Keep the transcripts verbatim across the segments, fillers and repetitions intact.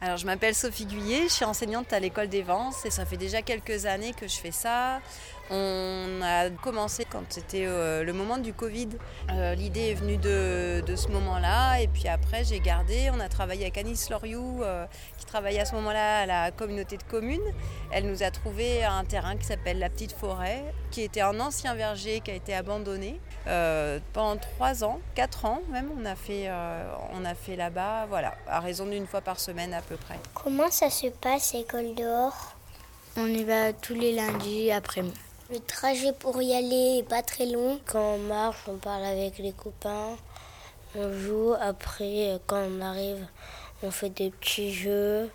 Alors, je m'appelle Sophie Guyet, je suis enseignante à l'école des Vences et ça fait déjà quelques années que je fais ça. On a commencé quand c'était euh, le moment du Covid. Euh, l'idée est venue de, de ce moment-là et puis après j'ai gardé. On a travaillé avec Anis Loriou euh, qui travaillait à ce moment-là à la communauté de communes. Elle nous a trouvé un terrain qui s'appelle la Petite Forêt, qui était un ancien verger qui a été abandonné. Euh, pendant trois ans, quatre ans même, on a fait, euh, on a fait là-bas, voilà, à raison d'une fois par semaine à peu près. Comment ça se passe, l'école dehors ? On y va tous les lundis après-midi. Le trajet pour y aller est pas très long. Quand on marche, on parle avec les copains, on joue. Après, quand on arrive, on fait des petits jeux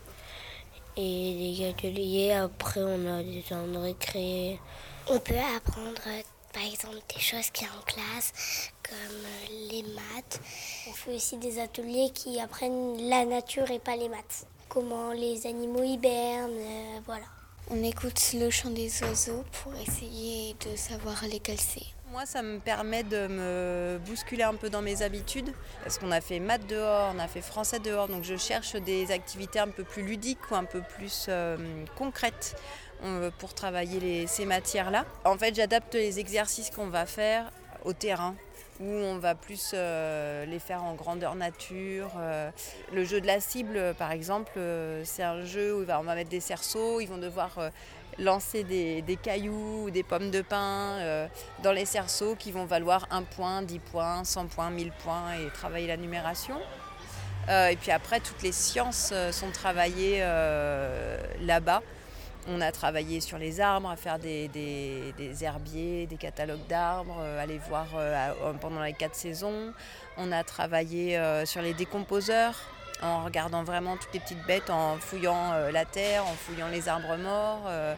et des ateliers. Après, on a des temps de récré. On peut apprendre, par exemple, des choses qu'il y a en classe, comme les maths. On fait aussi des ateliers qui apprennent la nature et pas les maths. Comment les animaux hibernent, euh, voilà. On écoute le chant des oiseaux pour essayer de savoir lesquels c'est. Moi, ça me permet de me bousculer un peu dans mes habitudes parce qu'on a fait maths dehors, on a fait français dehors, donc je cherche des activités un peu plus ludiques ou un peu plus euh, concrètes euh, pour travailler les, ces matières-là. En fait, j'adapte les exercices qu'on va faire au terrain, où on va plus euh, les faire en grandeur nature. Euh, le jeu de la cible, par exemple, euh, c'est un jeu où on va mettre des cerceaux, ils vont devoir euh, lancer des, des cailloux ou des pommes de pin euh, dans les cerceaux qui vont valoir un point, dix points, cent points, mille points et travailler la numération. Euh, et puis après, toutes les sciences euh, sont travaillées euh, là-bas. On a travaillé sur les arbres, à faire des, des, des herbiers, des catalogues d'arbres, euh, aller voir euh, pendant les quatre saisons. On a travaillé euh, sur les décomposeurs, en regardant vraiment toutes les petites bêtes, en fouillant euh, la terre, en fouillant les arbres morts. Euh,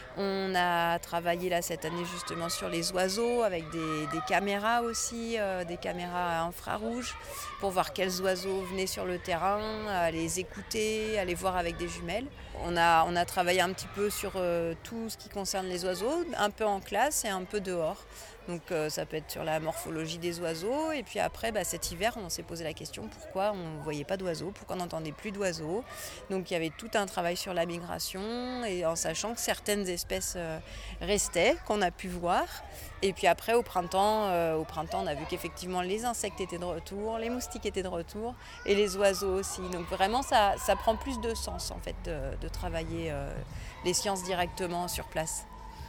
on a travaillé là cette année justement sur les oiseaux avec des, des caméras aussi, euh, des caméras infrarouges pour voir quels oiseaux venaient sur le terrain, à les écouter, à les voir avec des jumelles. On a, on a travaillé un petit peu sur euh, tout ce qui concerne les oiseaux, un peu en classe et un peu dehors. Donc euh, ça peut être sur la morphologie des oiseaux. Et puis après, bah, cet hiver, on s'est posé la question pourquoi on ne voyait pas d'oiseaux, pourquoi on n'entendait plus d'oiseaux. Donc il y avait tout un travail sur la migration et en sachant que certaines espèces euh, restaient, qu'on a pu voir. Et puis après, au printemps, euh, au printemps, on a vu qu'effectivement les insectes étaient de retour, les moustiques étaient de retour et les oiseaux aussi. Donc vraiment, ça, ça prend plus de sens en fait de, de travailler euh, les sciences directement sur place.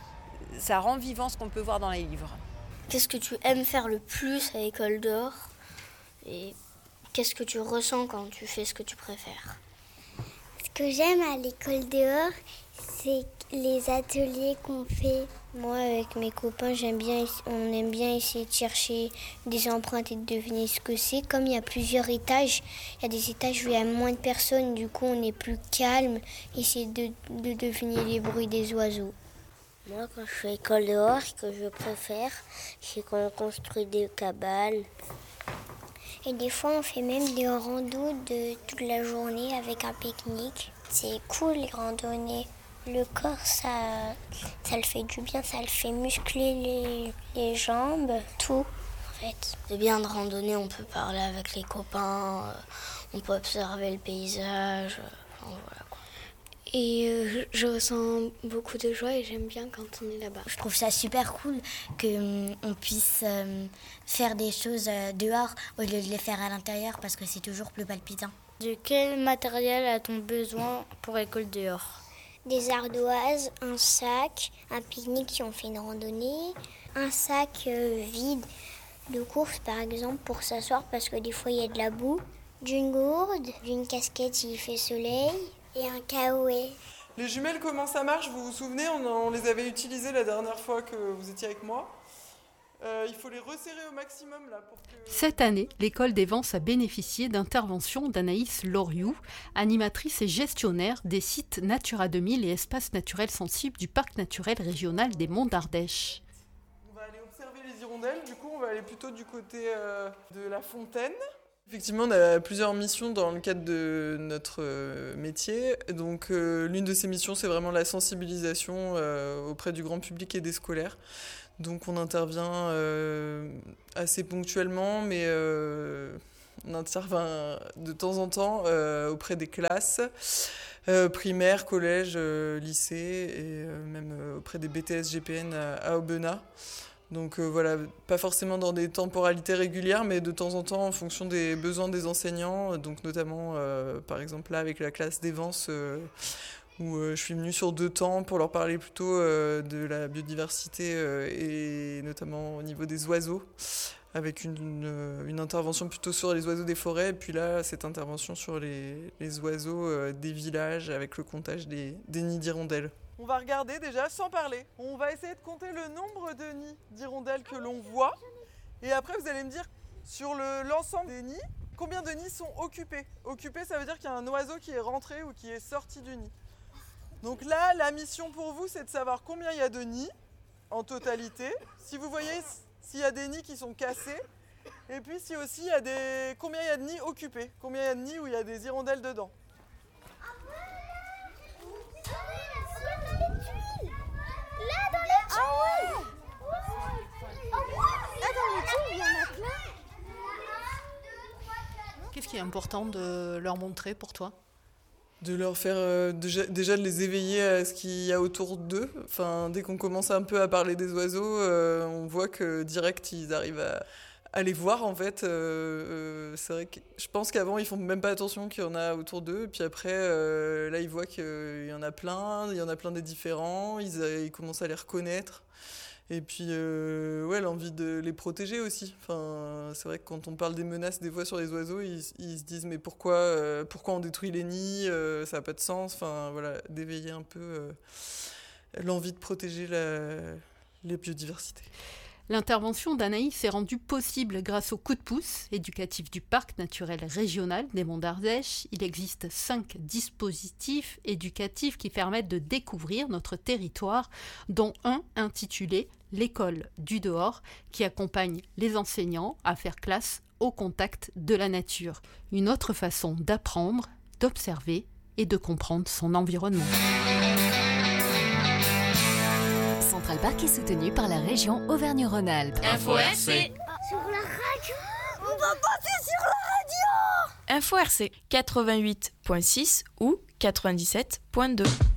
Ça rend vivant ce qu'on peut voir dans les livres. Qu'est-ce que tu aimes faire le plus à l'école dehors ? Et qu'est-ce que tu ressens quand tu fais ce que tu préfères ? Ce que j'aime à l'école dehors, c'est les ateliers qu'on fait. Moi, avec mes copains, j'aime bien, on aime bien essayer de chercher des empreintes et de deviner ce que c'est. Comme il y a plusieurs étages, il y a des étages où il y a moins de personnes, du coup on est plus calme, essayer de, de deviner les bruits des oiseaux. Moi, quand je fais école dehors, ce que je préfère, c'est qu'on construit des cabanes. Et des fois, on fait même des randos de toute la journée avec un pique-nique. C'est cool, les randonnées. Le corps, ça, ça le fait du bien, ça le fait muscler les, les jambes, tout, en fait. C'est bien de randonner, on peut parler avec les copains, on peut observer le paysage, enfin, voilà quoi. Et euh, je ressens beaucoup de joie et j'aime bien quand on est là-bas. Je trouve ça super cool qu'on euh, puisse euh, faire des choses euh, dehors au lieu de les faire à l'intérieur parce que c'est toujours plus palpitant. De quel matériel a-t-on besoin pour école dehors ? Des ardoises, un sac, un pique-nique si on fait une randonnée, un sac euh, vide de course par exemple pour s'asseoir parce que des fois il y a de la boue, d'une gourde, d'une casquette s'il fait soleil et un caouet. Les jumelles, comment ça marche ? Vous vous souvenez, on, on les avait utilisées la dernière fois que vous étiez avec moi. Euh, il faut les resserrer au maximum là pour que... Cette année, l'école des Vences a bénéficié d'interventions d'Anaïs Loriou, animatrice et gestionnaire des sites Natura deux mille et espaces naturels sensibles du parc naturel régional des Monts d'Ardèche. On va aller observer les hirondelles, du coup on va aller plutôt du côté euh, de la fontaine. Effectivement, on a plusieurs missions dans le cadre de notre euh, métier. Donc, euh, l'une de ces missions, c'est vraiment la sensibilisation euh, auprès du grand public et des scolaires. Donc, on intervient euh, assez ponctuellement, mais euh, On intervient de temps en temps euh, auprès des classes euh, primaires, collèges, euh, lycées et euh, même euh, auprès des B T S G P N à, à Aubenas. Donc euh, voilà, pas forcément dans des temporalités régulières, mais de temps en temps en fonction des besoins des enseignants. Donc notamment, euh, par exemple là avec la classe d'Evance, euh, où euh, je suis venue sur deux temps pour leur parler plutôt euh, de la biodiversité euh, et notamment au niveau des oiseaux, avec une, une, une intervention plutôt sur les oiseaux des forêts, et puis là, cette intervention sur les, les oiseaux euh, des villages, avec le comptage des, des nids d'hirondelles. On va regarder déjà sans parler. On va essayer de compter le nombre de nids d'hirondelles que l'on voit. Et après, vous allez me dire, sur le, l'ensemble des nids, combien de nids sont occupés. Occupés, ça veut dire qu'il y a un oiseau qui est rentré ou qui est sorti du nid. Donc là, la mission pour vous, c'est de savoir combien il y a de nids en totalité. Si vous voyez s'il y a des nids qui sont cassés. Et puis si aussi il y a des... combien il y a de nids occupés. Combien il y a de nids où il y a des hirondelles dedans. Qu'est-ce qui est important de leur montrer pour toi ? De leur faire euh, déjà, déjà de les éveiller à ce qu'il y a autour d'eux. Enfin, dès qu'on commence un peu à parler des oiseaux, euh, on voit que direct ils arrivent à, à les voir en fait. Euh, euh, c'est vrai que je pense qu'avant ils font même pas attention qu'il y en a autour d'eux. Et puis après, euh, là ils voient qu'il y en a plein, il y en a plein des différents. Ils, ils commencent à les reconnaître. Et puis, euh, ouais, l'envie de les protéger aussi. Enfin, c'est vrai que quand on parle des menaces des fois sur les oiseaux, ils, ils se disent mais pourquoi, euh, pourquoi on détruit les nids, euh, ça n'a pas de sens. Enfin, voilà, d'éveiller un peu euh, l'envie de protéger la, les biodiversités. L'intervention d'Anaïs est rendue possible grâce au coup de pouce éducatif du Parc naturel régional des Monts d'Ardèche. Il existe cinq dispositifs éducatifs qui permettent de découvrir notre territoire, dont un intitulé « L'école du dehors » qui accompagne les enseignants à faire classe au contact de la nature. Une autre façon d'apprendre, d'observer et de comprendre son environnement. Central Park est soutenu par la région Auvergne-Rhône-Alpes. Info R C. Sur la radio. On va passer sur la radio. Info R C quatre-vingt-huit virgule six ou quatre-vingt-dix-sept virgule deux.